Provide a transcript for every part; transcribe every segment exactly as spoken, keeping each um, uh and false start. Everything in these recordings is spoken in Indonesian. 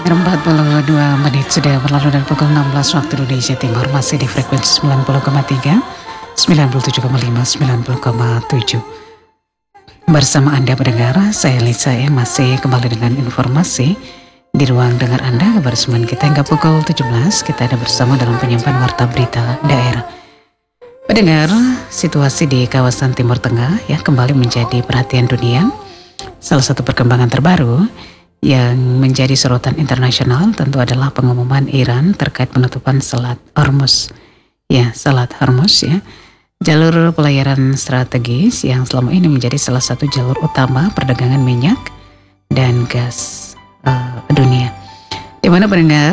empat puluh dua menit sudah berlalu dari pukul enam belas waktu Indonesia Timur. Masih di frekuensi sembilan puluh koma tiga, sembilan puluh tujuh koma lima, sembilan puluh koma tujuh. Bersama Anda pendengar, saya Lisa ya, masih kembali dengan informasi di ruang dengar Anda. Kebersamaan kita hingga pukul tujuh belas, kita ada bersama dalam penyampaian warta berita daerah. Pendengar, situasi di kawasan Timur Tengah ya kembali menjadi perhatian dunia. Salah satu perkembangan terbaru yang menjadi sorotan internasional tentu adalah pengumuman Iran terkait penutupan Selat Hormuz. Ya, Selat Hormuz ya, jalur pelayaran strategis yang selama ini menjadi salah satu jalur utama perdagangan minyak dan gas uh, dunia. Di mana pendengar,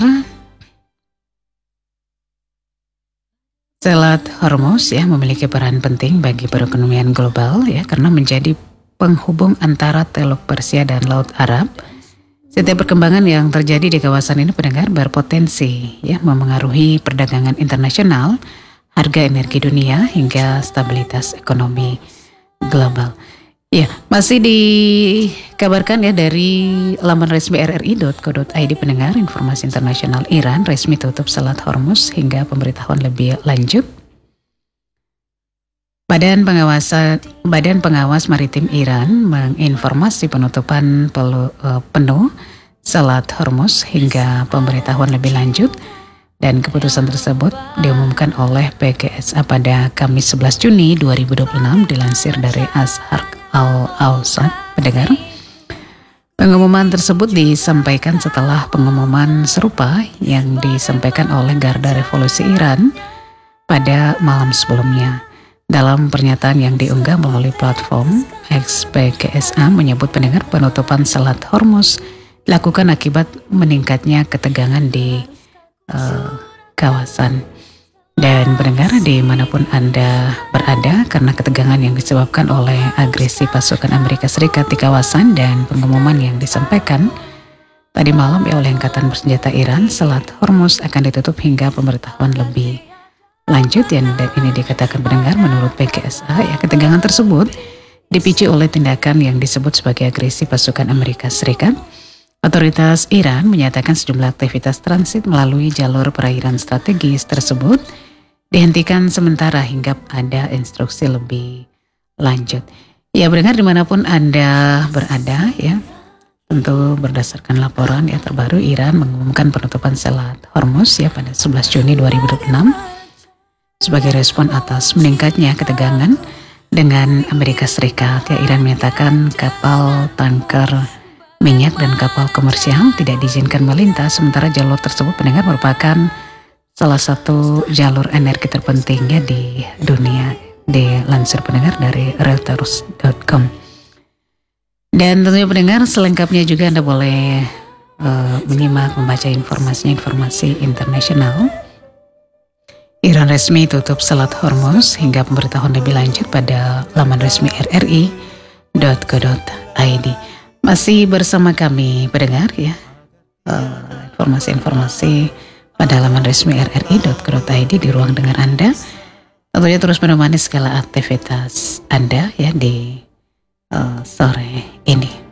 Selat Hormuz ya memiliki peran penting bagi perekonomian global ya, karena menjadi penghubung antara Teluk Persia dan Laut Arab. Setiap perkembangan yang terjadi di kawasan ini pendengar berpotensi ya memengaruhi perdagangan internasional, harga energi dunia hingga stabilitas ekonomi global. Ya, masih dikabarkan ya dari laman resmi r r i dot co dot i d pendengar, informasi internasional, Iran resmi tutup Selat Hormuz hingga pemberitahuan lebih lanjut. Badan Pengawas Badan Pengawas Maritim Iran menginformasi penutupan pelu, uh, penuh Selat Hormuz hingga pemberitahuan lebih lanjut, dan keputusan tersebut diumumkan oleh P G S A pada Kamis sebelas Juni dua ribu dua puluh enam, dilansir dari Asharq Al-Awsat pendengar. Pengumuman tersebut disampaikan setelah pengumuman serupa yang disampaikan oleh Garda Revolusi Iran pada malam sebelumnya. Dalam pernyataan yang diunggah melalui platform X, P G S A menyebut pendengar penutupan Selat Hormuz dilakukan akibat meningkatnya ketegangan di uh, kawasan. Dan pendengar dimanapun Anda berada, karena ketegangan yang disebabkan oleh agresi pasukan Amerika Serikat di kawasan dan pengumuman yang disampaikan tadi malam oleh Angkatan Bersenjata Iran, Selat Hormuz akan ditutup hingga pemberitahuan lebih lanjut. Dan ini dikatakan pendengar menurut P G S A ya, ketegangan tersebut dipicu oleh tindakan yang disebut sebagai agresi pasukan Amerika Serikat. Otoritas Iran menyatakan sejumlah aktivitas transit melalui jalur perairan strategis tersebut dihentikan sementara hingga ada instruksi lebih lanjut. Ya pendengar, dimanapun Anda berada ya, tentu berdasarkan laporan ya terbaru, Iran mengumumkan penutupan Selat Hormuz ya pada sebelas Juni dua ribu dua puluh enam sebagai respon atas meningkatnya ketegangan dengan Amerika Serikat. Ya, Iran menyatakan kapal tanker minyak dan kapal komersial tidak diizinkan melintas, sementara jalur tersebut pendengar merupakan salah satu jalur energi terpentingnya di dunia, dilansir pendengar dari reuters dot com. Dan tentunya pendengar, selengkapnya juga Anda boleh uh, menyimak, membaca informasinya, informasi internasional. Iran resmi tutup Selat Hormuz hingga pemberitahuan lebih lanjut pada laman resmi r r i dot co dot i d. Masih bersama kami pendengar ya, uh, informasi-informasi pada laman resmi r r i dot co dot i d di ruang dengar Anda. Tentunya terus menemani segala aktivitas Anda ya di uh, sore ini.